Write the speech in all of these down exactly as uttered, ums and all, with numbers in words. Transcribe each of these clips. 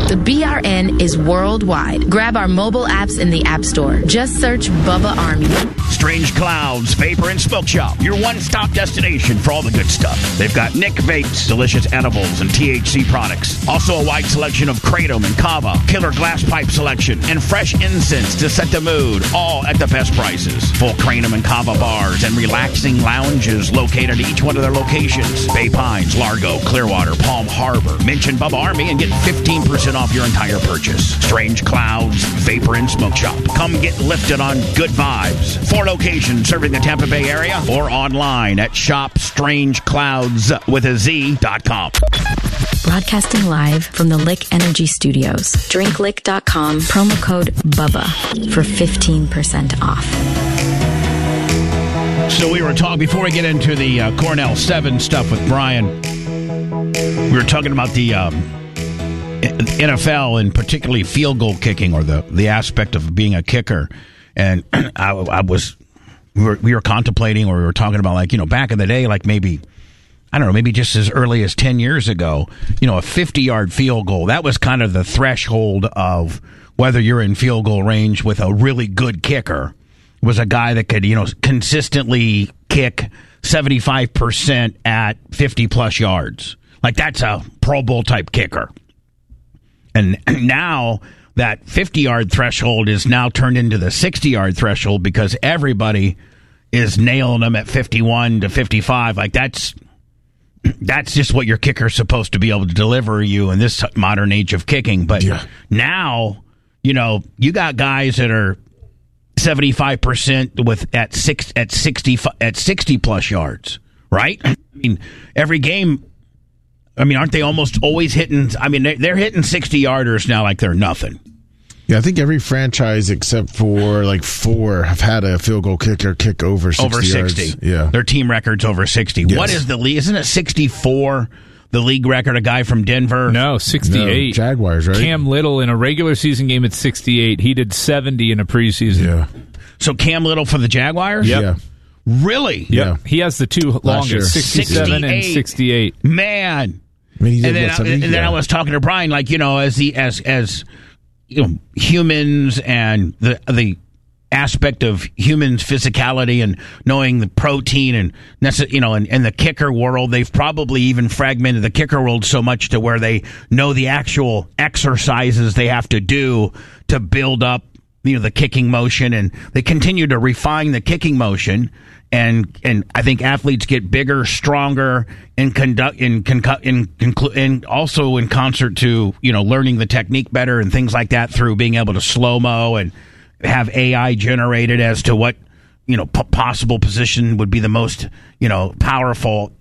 The B R N is worldwide. Grab our mobile apps in the App Store. Just search Bubba Army. Strange Clouds Vapor and Smoke Shop, your one-stop destination for all the good stuff. They've got Nick Vapes, delicious edibles and T H C products. Also a wide selection of Kratom and Kava, killer glass pipe selection, and fresh incense to set the mood, all at the best prices. Full Kratom and Kava bars and relaxing lounges located at each one of their locations. Bay Pines, Largo, Clearwater, Palm Harbor. Mention Bubba Army and get fifteen percent off your entire purchase. Strange Clouds Vapor and Smoke Shop. Come get lifted on good vibes. Four locations serving the Tampa Bay area or online at shop strange clouds with a Z dot com. Broadcasting live from the Lick Energy Studios. drink lick dot com, promo code BUBBA for fifteen percent off. So we were talking, before we get into the uh, Cornell seven stuff with Brian, we were talking about the um, N F L and particularly field goal kicking, or the, the aspect of being a kicker. And I, I was, we were, we were contemplating, or we were talking about, like, you know, back in the day, like maybe, I don't know, maybe just as early as ten years ago, you know, a fifty-yard field goal, that was kind of the threshold of whether you're in field goal range with a really good kicker. Was a guy that could, you know, consistently kick seventy-five percent at fifty-plus yards. Like, that's a Pro Bowl type kicker. And now that fifty-yard threshold is now turned into the sixty-yard threshold because everybody is nailing them at fifty-one to fifty-five. Like, that's that's just what your kicker's supposed to be able to deliver you in this modern age of kicking. But yeah. Now, you know, you got guys that are seventy-five percent with at six at sixty at sixty plus yards, right? I mean, every game. I mean, aren't they almost always hitting? I mean, they're, they're hitting sixty yarders now like they're nothing. Yeah, I think every franchise except for like four have had a field goal kicker kick over sixty over sixty. Yards. Yeah, their team record's over sixty. Yes. What is the league? Isn't it sixty-four? The league record, a guy from Denver? No, sixty-eight. No, Jaguars, right? Cam Little in a regular season game at sixty-eight. He did seventy in a preseason. Yeah. So Cam Little for the Jaguars? Yep. Yeah. Really? Yep. Yeah. He has the two longest, sixty-seven and sixty-eight. Man. I mean, and then, I, and then I was talking to Brian, like, you know, as the as as you know, humans and the the aspect of humans' physicality and knowing the protein and, you know, and, and the kicker world, they've probably even fragmented the kicker world so much to where they know the actual exercises they have to do to build up, you know, the kicking motion, and they continue to refine the kicking motion. And and I think athletes get bigger, stronger, and conduct in concu- in conclu- and also in concert to, you know, learning the technique better and things like that through being able to slow mo and have A I generated as to what, you know, p- possible position would be the most, you know, powerful.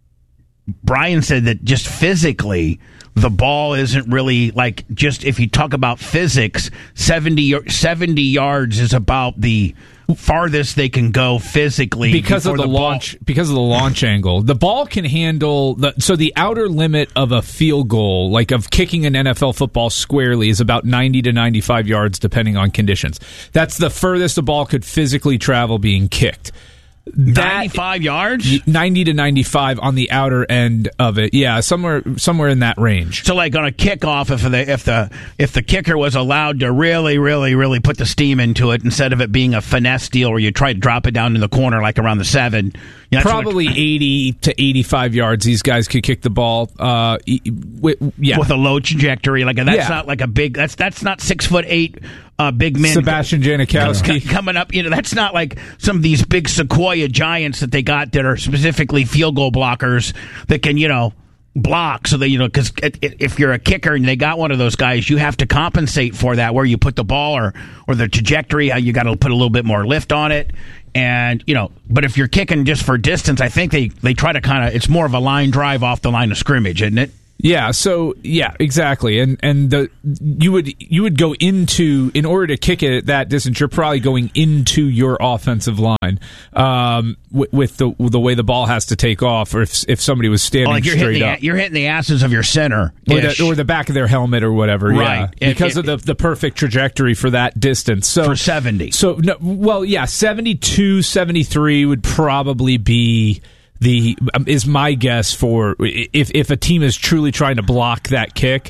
Brian said that just physically, the ball isn't really like, just if you talk about physics, seventy, seventy yards is about the farthest they can go physically because of the, the launch ball. Because of the launch angle. The ball can handle the so the outer limit of a field goal, like of kicking an N F L football squarely, is about ninety to ninety-five yards depending on conditions. That's the furthest the ball could physically travel being kicked. ninety-five yards? ninety to ninety-five on the outer end of it. Yeah, somewhere somewhere in that range. So like on a kickoff, if the if the if the kicker was allowed to really, really, really put the steam into it instead of it being a finesse deal where you try to drop it down in the corner like around the seven. You know, probably it, eighty to eighty-five yards these guys could kick the ball. Uh, with, yeah. With a low trajectory. Like a, that's yeah. not like a big that's that's not six foot eight uh, big men. Sebastian Janikowski coming up, you know, that's not like some of these big Sequoia giants that they got that are specifically field goal blockers that can, you know, block. So that, you know, because if you're a kicker and they got one of those guys, you have to compensate for that, where you put the ball or or the trajectory, how you got to put a little bit more lift on it. And, you know, but if you're kicking just for distance, I think they, they try to kind of, it's more of a line drive off the line of scrimmage, isn't it? Yeah, so yeah, exactly, and and the you would you would go into, in order to kick it at that distance, you're probably going into your offensive line um, with, with the the way the ball has to take off, or if if somebody was standing oh, like you're straight hitting up, the, you're hitting the asses of your center, or the, or the back of their helmet, or whatever, right? Yeah, because it, of the the perfect trajectory for that distance. So for seventy, so no, well, yeah, seventy-two, seventy-three would probably be. The um, is my guess for if if a team is truly trying to block that kick,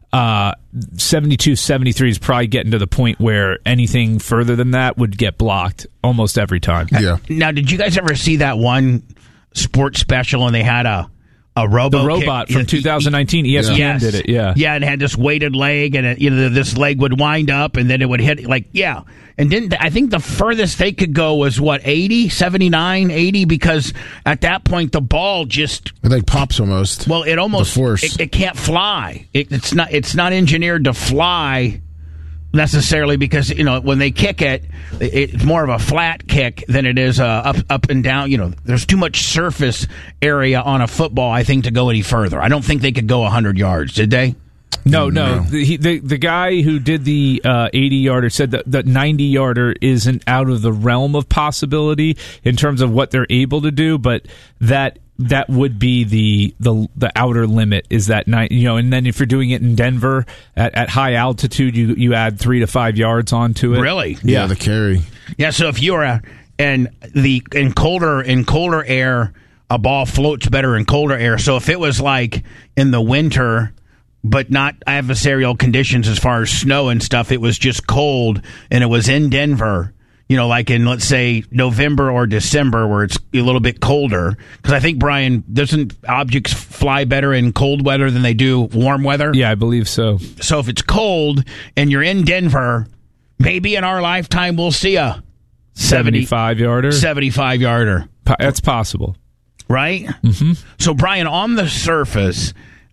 Uh, seventy-two, seventy-three is probably getting to the point where anything further than that would get blocked almost every time. Yeah. Now, did you guys ever see that one sports special and they had a a robo the robot kick? from two thousand nineteen? E S P N yes. did it. Yeah, yeah, and it had this weighted leg, and it, you know this leg would wind up, and then it would hit like yeah. And didn't I think the furthest they could go was what eighty, seventy-nine, eighty because at that point the ball just It like pops almost. well it almost The force. It, it can't fly. It, it's not it's not engineered to fly necessarily because you know when they kick it, it's more of a flat kick than it is uh, up up and down. You know, there's too much surface area on a football, I think, to go any further. I don't think they could go one hundred yards, did they? No, no. The, he, the the guy who did the uh, eighty yarder said that the ninety yarder isn't out of the realm of possibility in terms of what they're able to do, but that that would be the the the outer limit is that night, you know. And then if you're doing it in Denver at, at high altitude, you you add three to five yards onto it. Really? Yeah, the carry. Yeah. So if you're a and the in colder in colder air, a ball floats better in colder air. So if it was like in the winter, but not adversarial conditions as far as snow and stuff, it was just cold, and it was in Denver, you know, like in, let's say, November or December where it's a little bit colder. Because I think, Brian, doesn't objects fly better in cold weather than they do warm weather? Yeah, I believe so. So if it's cold and you're in Denver, maybe in our lifetime we'll see a seventy-five yarder. seventy-five yarder. Po- That's possible. Right? Mm-hmm. So, Brian, on the surface,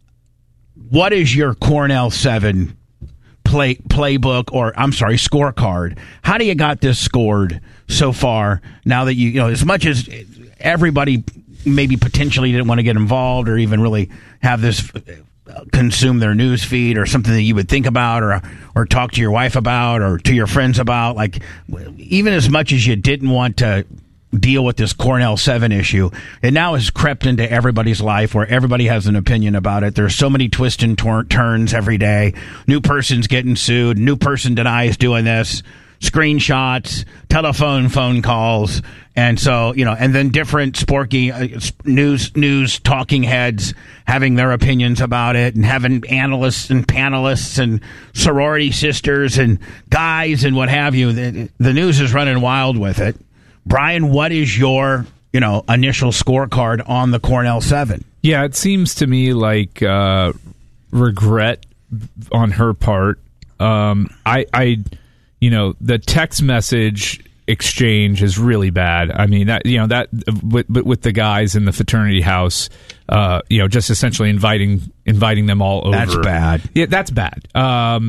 what is your Cornell seven play playbook or, I'm sorry, scorecard? How do you got this scored so far now that you, you know, as much as everybody maybe potentially didn't want to get involved or even really have this consume their news feed or something that you would think about or or talk to your wife about or to your friends about, like even as much as you didn't want to deal with this Cornell seven issue, it now has crept into everybody's life where everybody has an opinion about it. There's so many twists and tor- turns every day. New person's getting sued. New person denies doing this. Screenshots, telephone phone calls, and so you know, and then different sporky uh, news news talking heads having their opinions about it, and having analysts and panelists and sorority sisters and guys and what have you. The, the news is running wild with it. Brian, what is your, you know, initial scorecard on the Cornell seven? Yeah, it seems to me like uh, regret on her part. Um, I, I, you know, the text message exchange is really bad. I mean, that you know that with, with the guys in the fraternity house, uh, you know, just essentially inviting inviting them all over. That's bad. Yeah, that's bad. Um,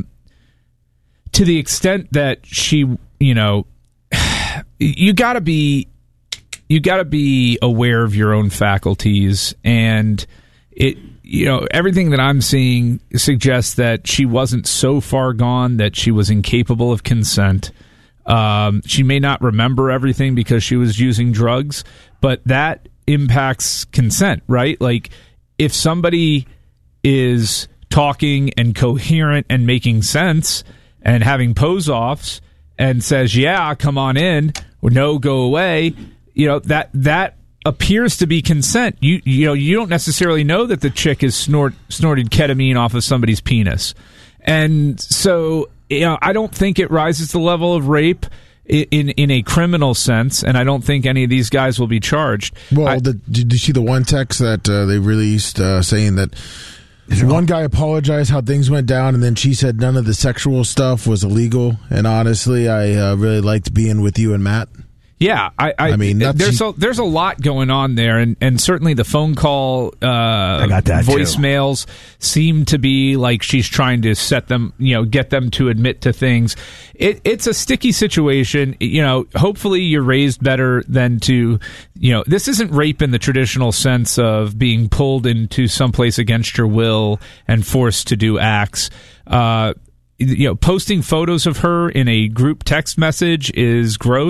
to the extent that she, you know. You gotta be, you gotta be aware of your own faculties, and it, you know, everything that I'm seeing suggests that she wasn't so far gone that she was incapable of consent. Um, she may not remember everything because she was using drugs, but that impacts consent, right? Like, if somebody is talking and coherent and making sense and having pose-offs and says, yeah, come on in, or no, go away, you know, that that appears to be consent. You you know, you don't necessarily know that the chick has snort, snorted ketamine off of somebody's penis. And so, you know, I don't think it rises to the level of rape in in a criminal sense, and I don't think any of these guys will be charged. Well, I, the, did you see the one text that uh, they released uh, saying that one guy apologized how things went down, and then she said none of the sexual stuff was illegal. And honestly, I uh, really liked being with you and Matt. Yeah, I, I, I mean, there's a, there's a lot going on there, and, and certainly the phone call, uh, I got that voicemails too. seem to be like she's trying to set them, you know, get them to admit to things. It, it's a sticky situation. You know, hopefully you're raised better than to, you know, this isn't rape in the traditional sense of being pulled into someplace against your will and forced to do acts. Uh, you know, posting photos of her in a group text message is gross.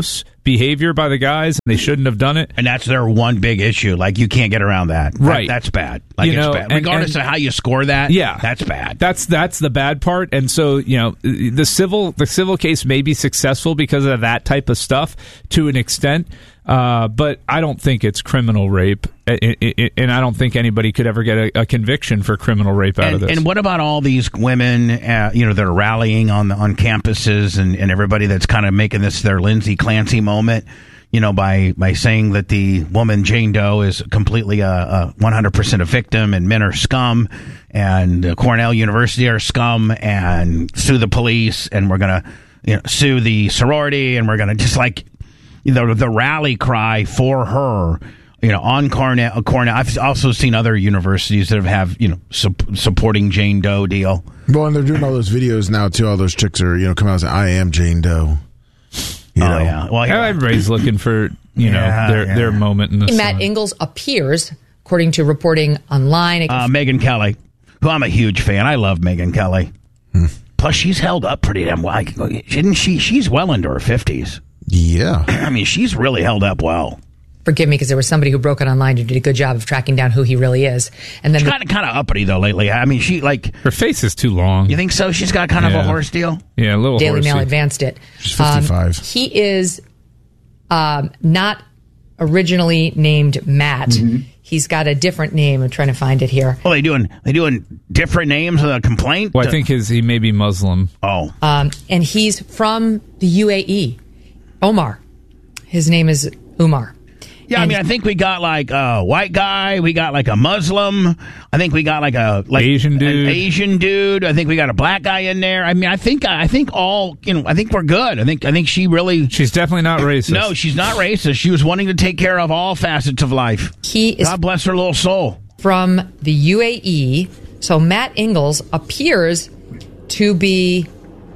behavior by the guys. They shouldn't have done it. And that's their one big issue. Like, you can't get around that. Right. That, that's bad. Like, you it's know, bad. and, Regardless and, of how you score that, yeah, that's bad. That's that's the bad part. And so, you know, the civil the civil case may be successful because of that type of stuff to an extent. Uh, but I don't think it's criminal rape, and I don't think anybody could ever get a, a conviction for criminal rape out and, of this. And what about all these women, uh, you know, that are rallying on the, on campuses, and, and everybody that's kind of making this their Lindsay Clancy moment, you know, by, by saying that the woman Jane Doe is completely a, a one hundred percent a victim, and men are scum, and uh, Cornell University are scum, and sue the police, and we're going to, you know, sue the sorority, and we're going to just like, you know, the rally cry for her, you know, on Cornell. Cornell. I've also seen other universities that have, have you know, su- supporting Jane Doe deal. Well, and they're doing all those videos now, too. All those chicks are, you know, come out and say, I am Jane Doe. You oh, know? yeah. Well, yeah. Everybody's looking for, you know, yeah, their, yeah. their moment in the Matt sun. Ingalls appears, according to reporting online. Uh, Megyn Kelly, who I'm a huge fan. I love Megyn Kelly. Hmm. Plus, she's held up pretty damn well. Shouldn't she? She's well into her fifties. Yeah. I mean, she's really held up well. Forgive me, because there was somebody who broke it online who did a good job of tracking down who he really is. And then she's the- kind of kind of uppity though lately. I mean, she like her face is too long. You think so? She's got kind yeah. of a horse deal. Yeah, a little. Daily horsey. Mail advanced it. She's fifty-five. Um, he is um, not originally named Matt. Mm-hmm. He's got a different name. I'm trying to find it here. Well, they doing they doing different names of the complaint. Well, I think his he may be Muslim. Oh, um, and he's from the U A E. Omar. His name is Umar. Yeah, and I mean, I think we got like a white guy. We got like a Muslim. I think we got like a like Asian dude. An Asian dude. I think we got a black guy in there. I mean, I think I think all you know. I think we're good. I think I think she really. She's definitely not racist. No, she's not racist. She was wanting to take care of all facets of life. He is God bless her little soul. From the U A E. So Matt Ingalls appears to be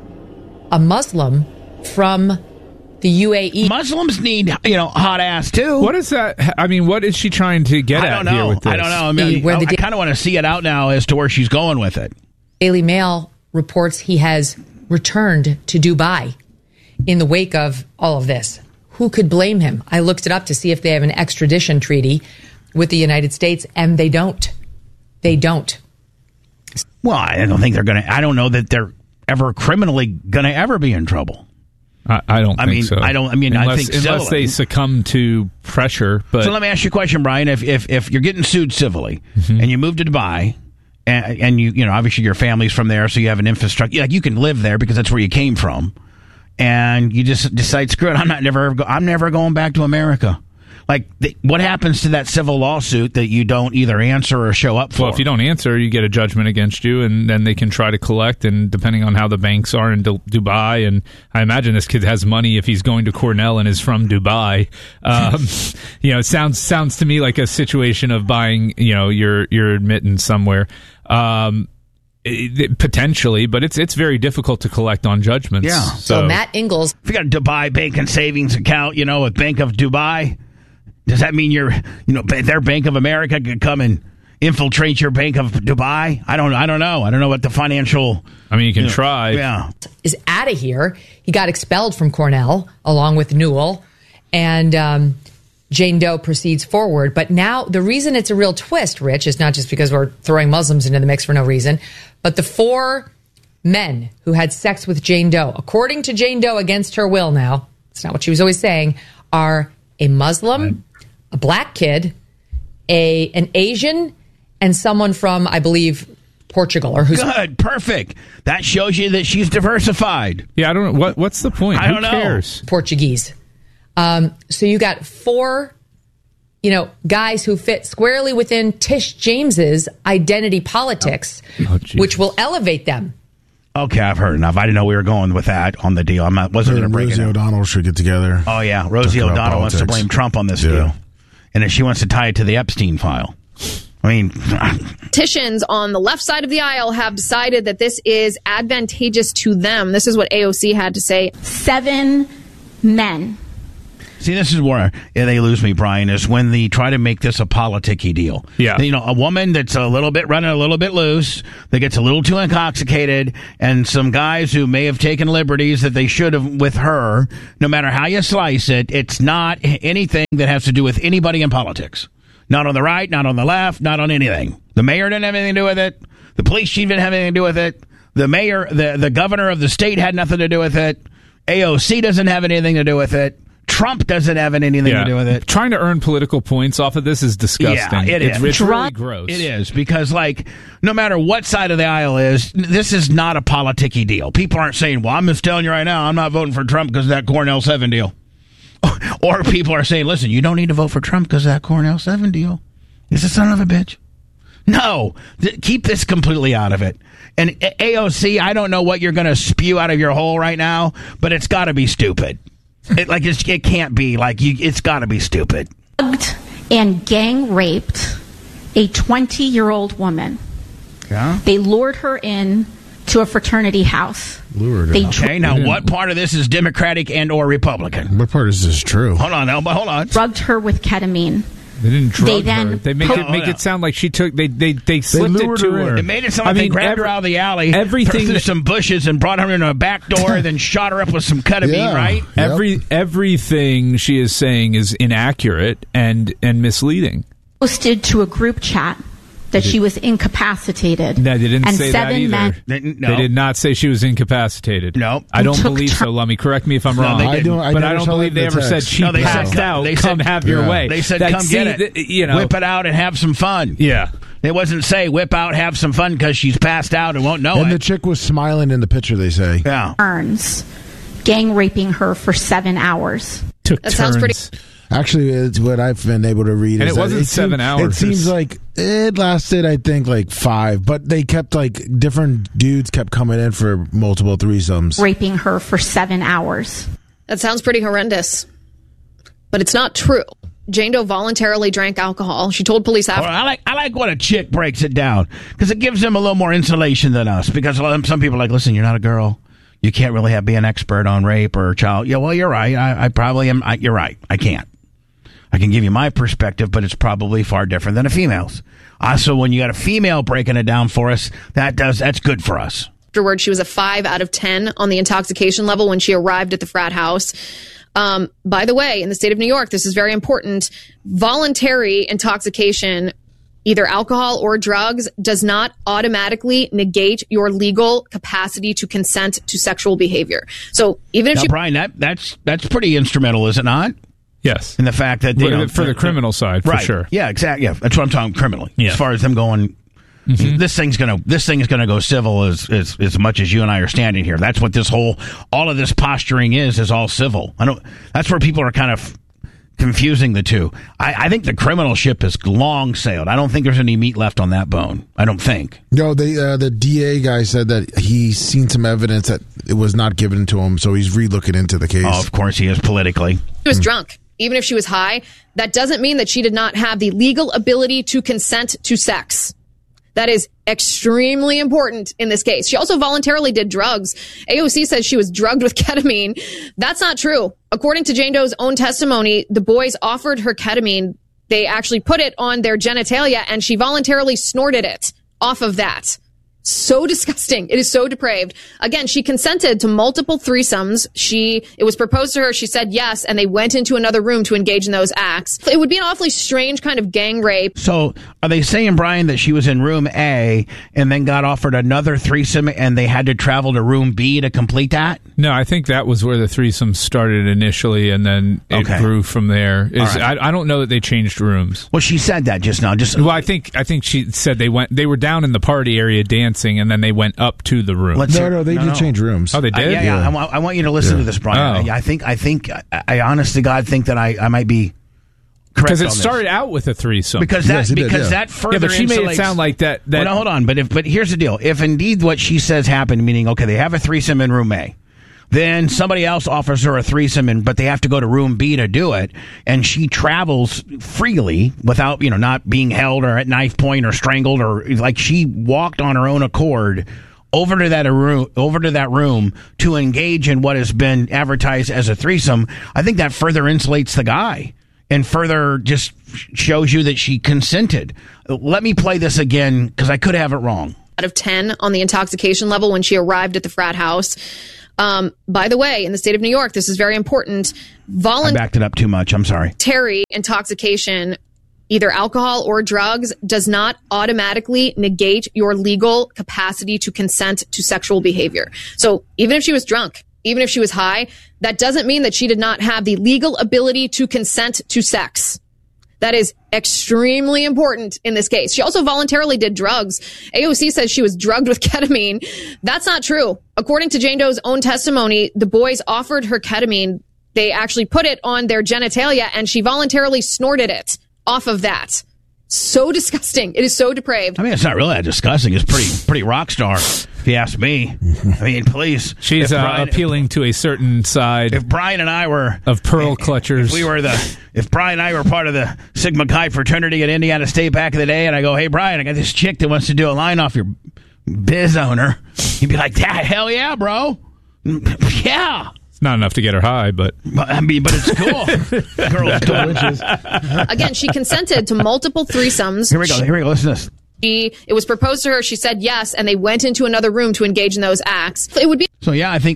a Muslim from the U A E. Muslims need, you know, hot ass too. What is that? I mean, what is she trying to get I at don't know. here with this? I don't know. I mean, Where I, the I kind of want to see it out now as to where she's going with it. Daily Mail reports he has returned to Dubai in the wake of all of this. Who could blame him? I looked it up to see if they have an extradition treaty with the United States, and they don't. They don't. Well, I don't think they're going to. I don't know that they're ever criminally going to ever be in trouble. I, I don't I think mean, so. I don't. I mean, unless, I think unless civilly. they succumb to pressure. But So let me ask you a question, Brian. If if, if you're getting sued civilly Mm-hmm. and you move to Dubai, and, and you you know obviously your family's from there, so you have an infrastructure. Like you can live there because that's where you came from, and you just decide, screw it, I'm not never I'm never going back to America. Like, the, what happens to that civil lawsuit that you don't either answer or show up for? well, if you don't answer, you get a judgment against you, and then they can try to collect. And depending on how the banks are in Du- Dubai, and I imagine this kid has money if he's going to Cornell and is from Dubai. Um, you know, it sounds sounds to me like a situation of buying, you know, your your admittance somewhere. Um, it- it- potentially, but it's it's very difficult to collect on judgments. Yeah. So, Matt Ingalls. If you got a Dubai bank and savings account, you know, with Bank of Dubai, does that mean you're, you know, their Bank of America could come and infiltrate your Bank of Dubai? I don't, I don't know. I don't know what the financial. I mean, you can you know, try. Yeah. Is out of here. He got expelled from Cornell along with Newell, and um, Jane Doe proceeds forward. But now the reason it's a real twist, Rich, is not just because we're throwing Muslims into the mix for no reason, but the four men who had sex with Jane Doe, according to Jane Doe against her will now, it's not what she was always saying, are a Muslim, right, a black kid, a an Asian, and someone from, I believe, Portugal, or who's good, perfect. That shows you that she's diversified. Yeah, I don't know what what's the point. I Who don't know. cares? Portuguese. Um, so you got four, you know, guys who fit squarely within Tish James's identity politics, Oh, which will elevate them. Okay, I've heard enough. I didn't know we were going with that on the deal. I wasn't going to break Rosie it. O'Donnell should get together. Oh yeah, Rosie Talk about O'Donnell wants to politics. blame Trump on this Yeah. deal, and if she wants to tie it to the Epstein file. I mean, Politicians on the left side of the aisle have decided that this is advantageous to them. This is what A O C had to say. Seven men See, this is where they lose me, Brian, is when they try to make this a politic-y deal. Yeah. You know, a woman that's a little bit running a little bit loose, that gets a little too intoxicated, and some guys who may have taken liberties that they should have with her, no matter how you slice it, it's not anything that has to do with anybody in politics. Not on the right, not on the left, not on anything. The mayor didn't have anything to do with it. The police chief didn't have anything to do with it. The mayor, the, the governor of the state had nothing to do with it. A O C doesn't have anything to do with it. Trump doesn't have anything yeah. to do with it. Trying to earn political points off of this is disgusting. Yeah, it it's, is. It's really gross. It is, because, like, no matter what side of the aisle is, this is not a politic-y deal. People aren't saying, well, I'm just telling you right now, I'm not voting for Trump because of that Cornell seven deal. Or people are saying, listen, you don't need to vote for Trump because of that Cornell seven deal. He's a son of a bitch. No, th- keep this completely out of it. And A O C, I don't know what you're going to spew out of your hole right now, but it's got to be stupid. It, like it's, it can't be like you. It's got to be stupid. And gang raped a twenty-year-old woman. Yeah. They lured her in to a fraternity house. Lured her. They okay. Now, what part of this is Democratic and or Republican? What part is this true? Hold on, Elba. Hold on. Drugged her with ketamine. They didn't drug they her. Then they make it make it sound like she took. They they they slipped they it to her. her. It made it sound like I mean, they grabbed every, her out of the alley, everything through that, some bushes, and brought her into a back door, and then shot her up with some ketamine. Yeah. Right? Yep. Every everything she is saying is inaccurate and and misleading. Posted to a group chat that she was incapacitated. No, they didn't and say seven that either. Men- They, no. They did not say she was incapacitated. No. I don't Took believe tr- so, Lummy. Correct me if I'm No, wrong. they I don't. I but never I don't saw believe that they in the ever said text. she No, they said passed come- out. they Come said- have your yeah. way. They said, That- come see, get it. th- you know, Whip it out and have some fun. Yeah. It wasn't say whip out, have some fun because she's passed out and won't know And it. the chick was smiling in the picture, they say. yeah. Burns, gang raping her for seven hours. Took That turns. sounds pretty- Actually, it's what I've been able to read. And is it wasn't that seven seems, hours. It seems like it lasted, I think, like five. But they kept, like, different dudes kept coming in for multiple threesomes. Raping her for seven hours. That sounds pretty horrendous. But it's not true. Jane Doe voluntarily drank alcohol. She told police after. Well, I like I like when a chick breaks it down because it gives them a little more insulation than us. Because a lot of- some people are like, listen, you're not a girl. You can't really have, be an expert on rape or child. Yeah, well, you're right. I, I probably am. I, you're right. I can't. I can give you my perspective, but it's probably far different than a female's. Also, when you got a female breaking it down for us, that does that's good for us. Afterwards, she was a five out of ten on the intoxication level when she arrived at the frat house. Um, by the way, in the state of New York, this is very important. Voluntary intoxication, either alcohol or drugs, does not automatically negate your legal capacity to consent to sexual behavior. So even if Now, you, Brian, that that's that's pretty instrumental, is it not? Yes. In the fact that you For, know, for the criminal side, for right? sure. Yeah, exactly. Yeah, that's what I'm talking criminally. Yeah. As far as them going. Mm-hmm. This thing's gonna. This thing is gonna go civil as, as as much as you and I are standing here. That's what this whole, all of this posturing is. Is all civil. I don't. That's where people are kind of confusing the two. I, I think the criminal ship is long sailed. I don't think there's any meat left on that bone. I don't think. No, they, uh, the D A guy said that he's seen some evidence that it was not given to him, so he's re-looking into the case. Oh, of course he is politically. she was drunk, even if she was high, that doesn't mean that she did not have the legal ability to consent to sex. That is extremely important in this case. She also voluntarily did drugs. A O C says she was drugged with ketamine. That's not true. According to Jane Doe's own testimony, the boys offered her ketamine. They actually put it on their genitalia and she voluntarily snorted it off of that. So disgusting. It is so depraved. Again, she consented to multiple threesomes. She, it was proposed to her. She said yes, and they went into another room to engage in those acts. It would be an awfully strange kind of gang rape. So are they saying, Brian, that she was in room A and then got offered another threesome and they had to travel to room B to complete that? No, I think that was where the threesome started initially, and then it Okay. grew from there. Is right. I, I don't know that they changed rooms. Well, she said that just now. Just Well, I think I think she said they went. They were down in the party area dancing, and then they went up to the room. Let's No, hear- no, they no, did no. change rooms. Oh, they Uh, did. yeah, yeah. Yeah. I, want, I want you to listen Yeah. to this, Brian. Oh. I, I think, I think, I, I honest to God think that I, I might be correct Because on it this. started out with a threesome. because that Yes, it did, because yeah. that further. yeah, but she made it insulates- sound like that. that Well, no, hold on. But if but here's the deal: if indeed what she says happened, meaning okay, they have a threesome in room A, then somebody else offers her a threesome, and but they have to go to room B to do it, and she travels freely without you know not being held or at knife point or strangled or like she walked on her own accord over to that room, over to that room to engage in what has been advertised as a threesome, I think that further insulates the guy and further just shows you that she consented. Let me play this again because I could have it wrong. Out of ten on the intoxication level when she arrived at the frat house. Um, by the way, in the state of New York, this is very important. Voluntary I backed it up too much. I'm sorry. Intoxication, either alcohol or drugs, does not automatically negate your legal capacity to consent to sexual behavior. So even if she was drunk, even if she was high, that doesn't mean that she did not have the legal ability to consent to sex. That is extremely important in this case. She also voluntarily did drugs. A O C says she was drugged with ketamine. That's not true. According to Jane Doe's own testimony, the boys offered her ketamine. They actually put it on their genitalia, and she voluntarily snorted it off of that. So disgusting. It is so depraved. I mean, it's not really that disgusting. It's pretty pretty rock star, if you ask me. I mean, please. She's uh, Brian, appealing to a certain side. If Brian and I were of pearl clutchers, if we were the, if Brian and I were part of the Sigma Chi fraternity at Indiana State back in the day, and I go, "Hey, Brian, I got this chick that wants to do a line off your biz owner," you'd be like, "Yeah, hell yeah, bro, yeah." Not enough to get her high, but but, I mean, but it's cool. Girls do witches. Again, she consented to multiple threesomes. Here we go. Here we go. Listen to this. She, it was proposed to her. She said yes, and they went into another room to engage in those acts. It would be so. Yeah, I think.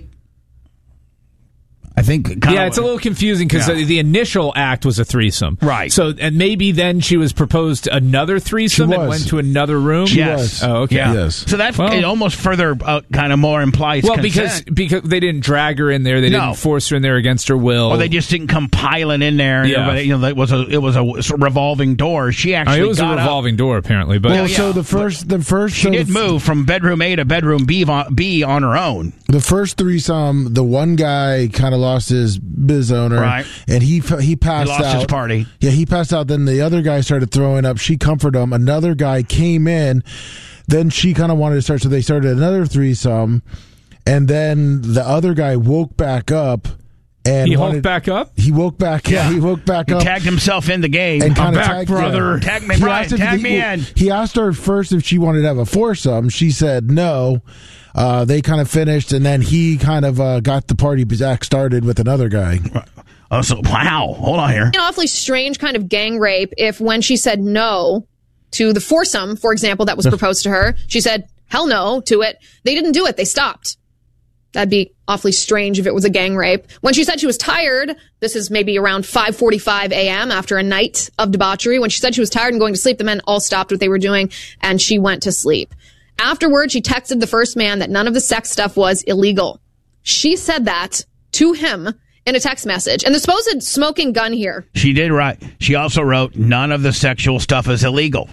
I think. Yeah, of, it's a little confusing because yeah. the, the initial act was a threesome, right? So, and maybe then she was proposed another threesome and went to another room. She yes. was. Oh, okay. Yeah. Yes. So that well, it almost further uh, kind of more implies. Well, consent. because because they didn't drag her in there, they no. didn't force her in there against her will, or they just didn't come piling in there. Yeah. You know, it was a it was a revolving door. She actually I mean, it was got a revolving up. door apparently, but well, yeah, so the first the first she so did the, move from bedroom A to bedroom B on, B on her own. The first threesome, the one guy kind of lost his biz owner, right. and he he passed he lost out. his party. Yeah, he passed out. Then the other guy started throwing up. She comforted him. Another guy came in. Then she kind of wanted to start, so they started another threesome. And then the other guy woke back up. And he wanted, woke back up? He woke back Yeah, he woke back he up. He tagged himself in the game. And I'm back, tagged, brother. Yeah. Tag me, Brian. Tag me he, in. He asked her first if she wanted to have a foursome. She said no. Uh, they kind of finished, and then he kind of uh, got the party back started with another guy. Oh, so wow. Hold on here. An awfully strange kind of gang rape if when she said no to the foursome, for example, that was proposed to her, she said hell no to it. They didn't do it. They stopped. That'd be awfully strange if it was a gang rape. When she said she was tired, this is maybe around five forty-five a.m. after a night of debauchery. When she said she was tired and going to sleep, the men all stopped what they were doing and she went to sleep. Afterward, she texted the first man that none of the sex stuff was illegal. She said that to him in a text message. And the supposed smoking gun here. She did right. She also wrote, none of the sexual stuff is illegal.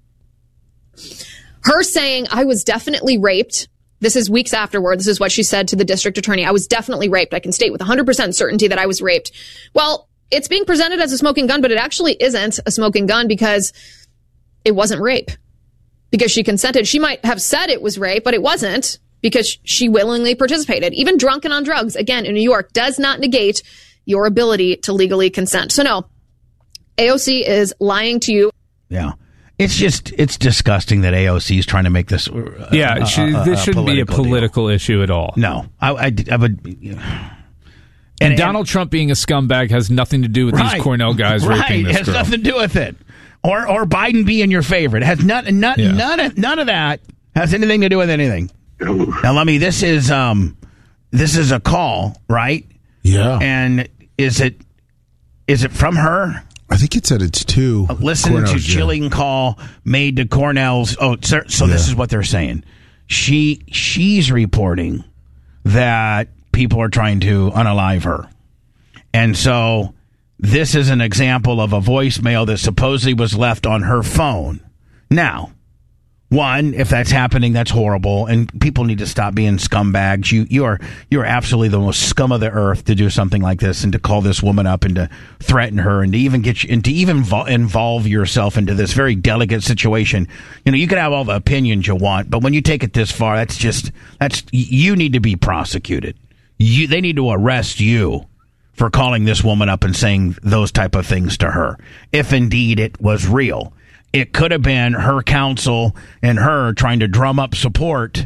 Her saying, I was definitely raped. This is weeks afterward. This is what she said to the district attorney. I was definitely raped. I can state with one hundred percent certainty that I was raped. Well, it's being presented as a smoking gun, but it actually isn't a smoking gun because it wasn't rape. Because she consented. She might have said it was rape, but it wasn't because she willingly participated. Even drunk and on drugs, again, in New York, does not negate your ability to legally consent. So no, A O C is lying to you. Yeah. It's just, it's disgusting that A O C is trying to make this. Uh, yeah, uh, she, uh, this uh, shouldn't be a political deal. issue at all. No. I, I, I would. Uh, and, and Donald and, Trump being a scumbag has nothing to do with right, these Cornell guys right, raping this girl. It has girl. nothing to do with it. Or or Biden being your favorite. It has not, not, yeah. none, of, none of that has anything to do with anything. Now, let me, this is, um, this is a call, right? Yeah. And is it, is it from her? I think it said it's two. Uh, listen Cornell's, to chilling yeah. call made to Cornell's. Oh, so, so yeah. this is what they're saying. She she's reporting that people are trying to unalive her, and so this is an example of a voicemail that supposedly was left on her phone. Now, one, if that's happening, that's horrible, and people need to stop being scumbags. You you are you are absolutely the most scum of the earth to do something like this and to call this woman up and to threaten her and to even get you, and to even vo- involve yourself into this very delicate situation. You know, you can have all the opinions you want, but when you take it this far, that's just that's you need to be prosecuted. You they need to arrest you for calling this woman up and saying those type of things to her, if indeed it was real. It could have been her counsel and her trying to drum up support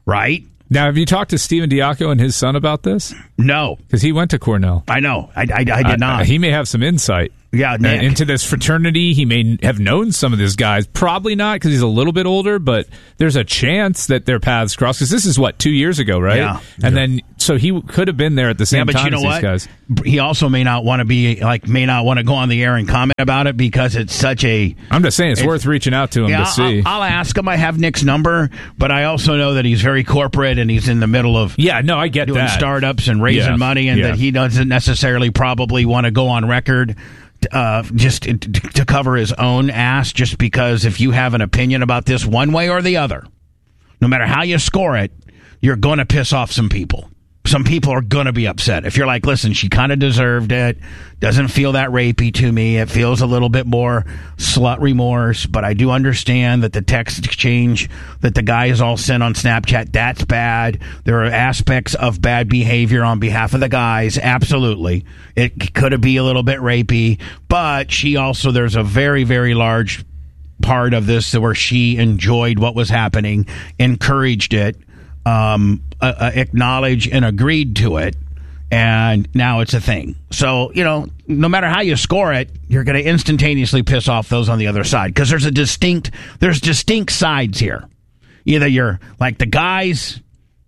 right? Now, have you talked to Steven Diaco and his son about this? No. Because he went to Cornell. I know. I, I, I did uh, not. Uh, he may have some insight. Yeah, Nick. Uh, into this fraternity. He may have known some of these guys. Probably not because he's a little bit older, but there's a chance that their paths cross. Because this is, what, two years ago, right? Yeah. And yeah. then, so he could have been there at the same yeah, but time you know as what? these guys. He also may not want to be, like, may not want to go on the air and comment about it because it's such a... I'm just saying it's, it's worth reaching out to him yeah, to see. I'll, I'll ask him. I have Nick's number, but I also know that he's very corporate and he's in the middle of... Yeah, no, I get doing that. startups and raising yeah. money, and yeah. that he doesn't necessarily probably want to go on record uh, just to, to cover his own ass, just because if you have an opinion about this one way or the other, no matter how you score it, you're going to piss off some people. Some people are going to be upset. If you're like, listen, she kind of deserved it. Doesn't feel that rapey to me. It feels a little bit more slut remorse, but I do understand that the text exchange that the guys all sent on Snapchat, that's bad. There are aspects of bad behavior on behalf of the guys. Absolutely. It could be a little bit rapey, but she also, there's a very, very large part of this where she enjoyed what was happening, encouraged it, Um, uh, acknowledged and agreed to it, and now it's a thing. So, you know, no matter how you score it, you're going to instantaneously piss off those on the other side because there's a distinct, there's distinct sides here. Either you're like the guys,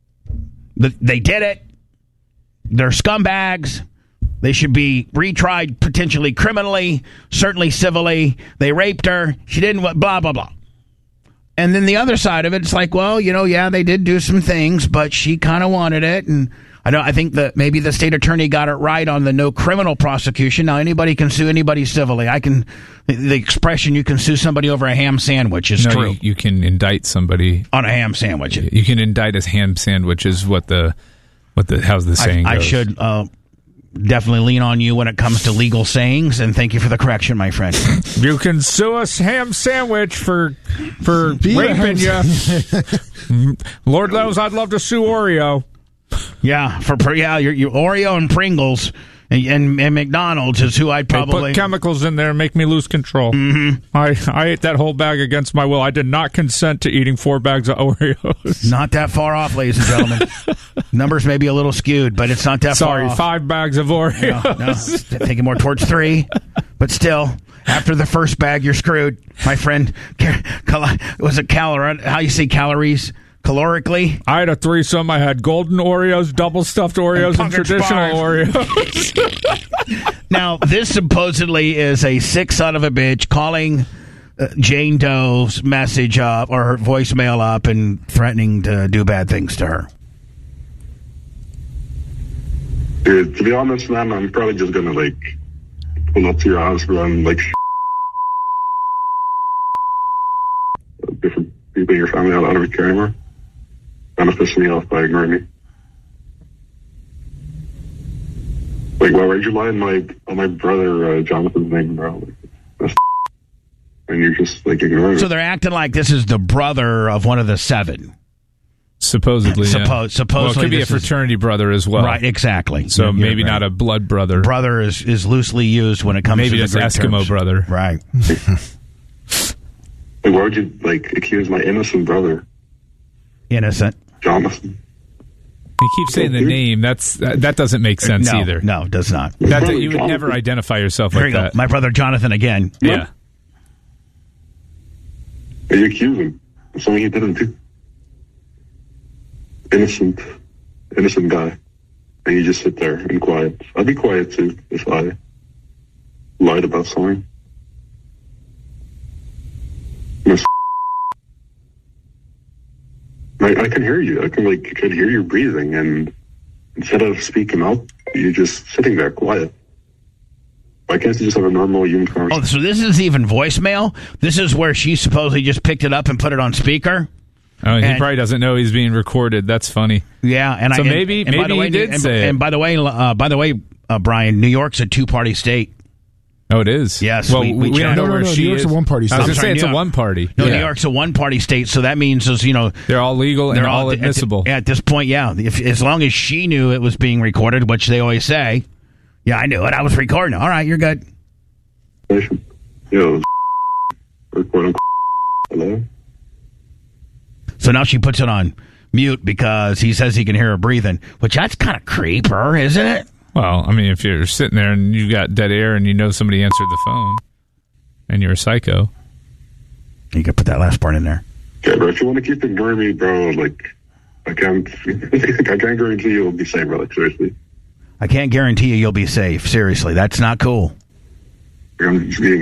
they did it, they're scumbags, they should be retried potentially criminally, certainly civilly, they raped her, she didn't, blah, blah, blah. And then the other side of it, it's like, well, you know, yeah, they did do some things, but she kind of wanted it. And I know, I think that maybe the state attorney got it right on the no criminal prosecution. Now, anybody can sue anybody civilly. I can, the expression you can sue somebody over a ham sandwich is no, true. You, you can indict somebody on a ham sandwich. You can indict a ham sandwich is what the, what the, how's the saying I, goes. I should, uh, definitely lean on you when it comes to legal sayings, and thank you for the correction, my friend. You can sue us ham sandwich for for Be raping you. Lord knows I'd love to sue Oreo. Yeah, for yeah, your, your Oreo and Pringles and, and, and McDonald's is who I'd probably... They put chemicals in there and make me lose control. Mm-hmm. I, I ate that whole bag against my will. I did not consent to eating four bags of Oreos. Not that far off, ladies and gentlemen. Numbers may be a little skewed, but it's not that Sorry, far off. five bags of Oreos. No, no, thinking more towards three, but still, after the first bag, you're screwed, my friend. Cal- was it calorie? How you say calories? Calorically? I had a threesome. I had golden Oreos, double stuffed Oreos, and, and traditional bars. Oreos. Now, this supposedly is a sick son of a bitch calling uh, Jane Doe's message up or her voicemail up and threatening to do bad things to her. Dude, to be honest, man, I'm probably just gonna, like, pull up to your house, bro, and, like, different people in your family. I don't care anymore. Kind of pissing me off by ignoring me. Like, why would you lie on my, on my brother, uh, Jonathan's name, bro? Like, that's and you're just, like, ignoring So it. they're acting like this is the brother of one of the seven. Supposedly, yeah. Suppo- supposedly, well, it could be a this is- fraternity brother as well. Right, exactly. So You're maybe right. not a blood brother. Brother is, is loosely used when it comes Maybe to the just Greek Eskimo terms. brother. Right. Like, why would you, like, accuse my innocent brother, Innocent. Jonathan? He keeps saying the name. That's that, that doesn't make sense no, either. No, it does not. That, brother you would Jonathan. never identify yourself There like you go. that. My brother Jonathan again. Yeah. Are you accusing of something he didn't do? Innocent, innocent guy. And you just sit there and quiet. I'd be quiet too if I lied about something. Miss I, I can hear you. I can like I can hear you breathing, and instead of speaking up, you're just sitting there quiet. Why can't you just have a normal human conversation? Oh, so this is even voicemail? This is where she supposedly just picked it up and put it on speaker? Oh, he And- probably doesn't know he's being recorded. That's funny. Yeah, and So I, and- maybe- and by maybe the way, he did and, say it. And by the way, uh, by the way, uh, Brian, New York's a two-party state. Oh, it is. Yes, Well, we- we, we don't checked. know No, no, where no, she New York's is. a one-party I state. was I'm going to sorry, say it's New a York- one-party. No, yeah. New York's a one-party state, so that means, is, you know, They're all legal and they're all all admissible. At, at this point, yeah. If, as long as she knew it was being recorded, which they always say, yeah, I knew it. I was recording. All right, you're good. Yo, or quote unquote, hello? So now she puts it on mute because he says he can hear her breathing, which that's kind of creeper, isn't it? Well, I mean, if you're sitting there and you got dead air and you know somebody answered the phone and you're a psycho. You could put that last part in there. Yeah, bro, if you want to keep ignoring me, bro, like, I can't, I can't guarantee you'll be safe, bro, like, seriously. I can't guarantee you you'll be safe. Seriously, that's not cool. I'm just being